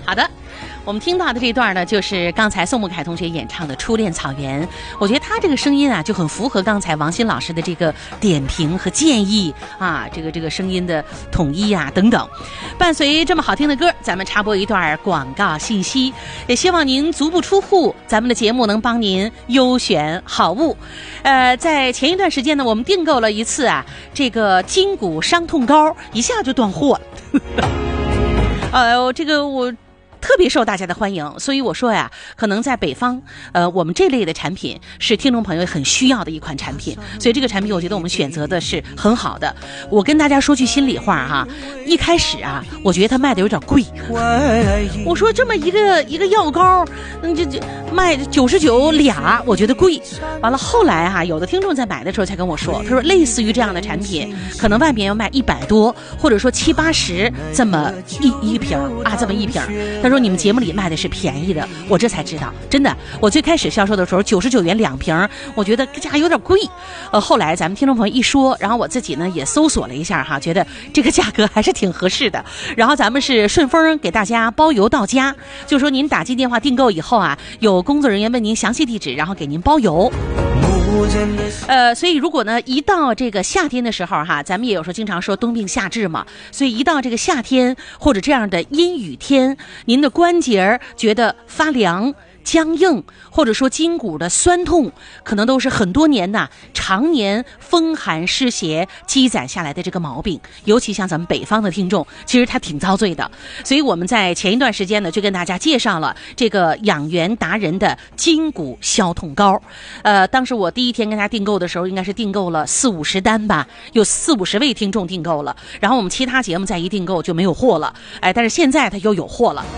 好的，我们听到的这一段呢，就是刚才宋慕凯同学演唱的《初恋草原》。我觉得他这个声音啊，就很符合刚才王鑫老师的这个点评和建议啊，这个声音的统一啊等等。伴随这么好听的歌，咱们插播一段广告信息，也希望您足不出户，咱们的节目能帮您优选好物。在前一段时间呢，我们订购了一次啊，这个筋骨伤痛膏，一下就断货。这个我特别受大家的欢迎，所以我说呀，可能在北方，我们这类的产品是听众朋友很需要的一款产品，所以这个产品我觉得我们选择的是很好的。我跟大家说句心里话哈，一开始啊，我觉得它卖的有点贵，我说这么一个药膏，这卖99俩，我觉得贵。完了后来哈，有的听众在买的时候才跟我说，他说类似于这样的产品，可能外面要卖100多，或者说70、80这么一瓶啊，这么一瓶。他说你们节目里卖的是便宜的，我这才知道，真的，我最开始销售的时候99元2瓶，我觉得价有点贵。后来咱们听众朋友一说，然后我自己呢也搜索了一下哈，觉得这个价格还是挺合适的。然后咱们是顺丰给大家包邮到家，就说您打进电话订购以后啊，有工作人员问您详细地址，然后给您包邮。所以如果呢一到这个夏天的时候哈，咱们也有时候经常说冬病夏治嘛，所以一到这个夏天或者这样的阴雨天，您的关节觉得发凉僵硬，或者说筋骨的酸痛，可能都是很多年呐常年风寒湿邪积攒下来的这个毛病。尤其像咱们北方的听众，其实他挺遭罪的。所以我们在前一段时间呢，就跟大家介绍了这个养元达人的筋骨消痛膏。当时我第一天跟他订购的时候，应该是订购了40-50单吧，有40-50位听众订购了。然后我们其他节目再一订购就没有货了，但是现在他又有货了。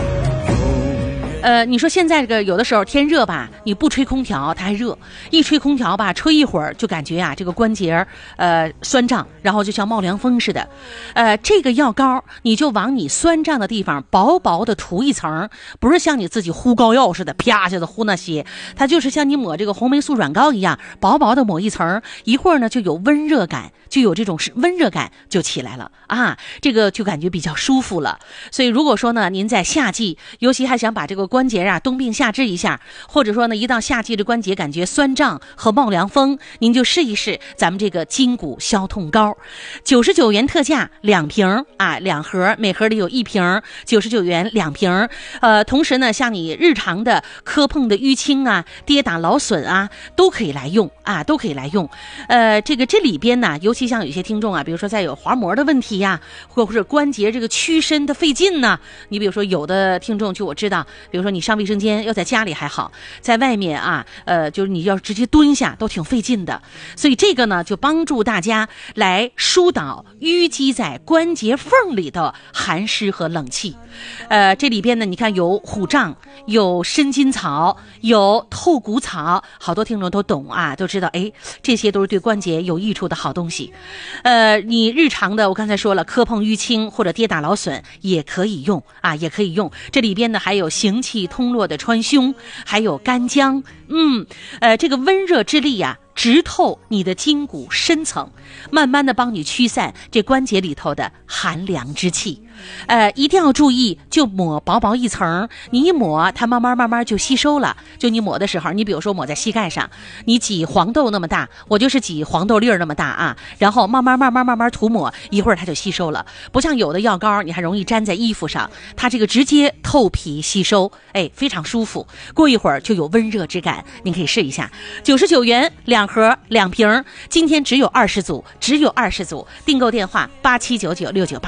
你说现在这个有的时候天热吧，你不吹空调它还热，一吹空调吧，吹一会儿就感觉啊这个关节酸胀，然后就像冒凉风似的。这个药膏你就往你酸胀的地方薄薄的涂一层，不是像你自己敷膏药似的啪一下子敷那些，它就是像你抹这个红霉素软膏一样，薄薄的抹一层，一会儿呢就有温热感，就有这种温热感就起来了啊，这个就感觉比较舒服了。所以如果说呢您在夏季，尤其还想把这个关节啊冬病夏治一下，或者说呢一到夏季的关节感觉酸胀和冒凉风，您就试一试咱们这个筋骨消痛膏，99元特价2瓶啊，2盒，每盒里有1瓶，99元2瓶。同时呢像你日常的磕碰的淤青啊、跌打劳损啊都可以来用啊，都可以来用。这里边呢，尤其像有些听众啊，比如说在有滑膜的问题呀，或者关节这个屈伸的费劲呢，你比如说有的听众就我知道，比如说你上卫生间要在家里还好，在外面啊，就是你要直接蹲下都挺费劲的，所以这个呢就帮助大家来疏导淤积在关节缝里的寒湿和冷气。这里边呢，你看有虎杖，有参筋草，有透骨草，好多听众都懂啊，都知道，哎，这些都是对关节有益处的好东西。你日常的我刚才说了，磕碰淤青或者跌打劳损也可以用啊，也可以用。这里边呢还有行气通络的川芎，还有干姜，这个温热之力啊，直透你的筋骨深层，慢慢的帮你驱散这关节里头的寒凉之气。一定要注意，就抹薄薄一层，你一抹它慢慢就吸收了。就你抹的时候，你比如说抹在膝盖上，你挤黄豆那么大，我就是挤黄豆粒儿那么大啊，然后慢慢涂抹，一会儿它就吸收了。不像有的药膏你还容易粘在衣服上，它这个直接透皮吸收，非常舒服，过一会儿就有温热之感。您可以试一下，99元2盒2瓶，今天只有20组，订购电话87996988。